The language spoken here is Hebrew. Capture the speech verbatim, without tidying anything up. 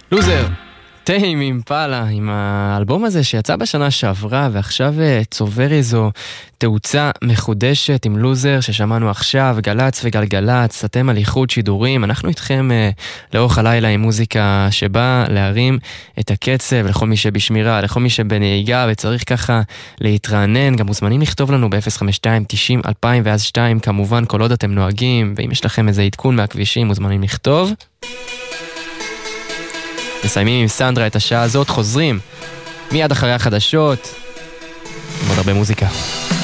לוזר, טיים אימפלה, עם האלבום הזה שיצא בשנה שעברה ועכשיו צובר איזו תאוצה מחודשת עם לוזר ששמענו עכשיו, גלץ וגלגלץ, אתם על איחוד שידורים, אנחנו איתכם אה, לאורך הלילה עם מוזיקה שבאה להרים את הקצב לכל מי שבשמירה, לכל מי שבנהיגה וצריך ככה להתרענן, גם מוזמנים לכתוב לנו ב-אפס חמש שתיים תשעים אלפיים ואז שתיים כמובן כל עוד אתם נוהגים, ואם יש לכם איזה עדכון מהכבישים מוזמנים לכתוב. מסיימים עם סנדרה את השעה הזאת, חוזרים מיד אחרי החדשות, עם עוד הרבה מוזיקה.